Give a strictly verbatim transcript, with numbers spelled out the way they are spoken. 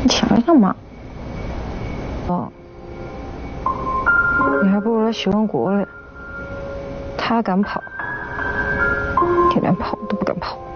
你想想嘛。哦，你还不如来徐文国嘞，他敢跑，天天跑都不敢跑。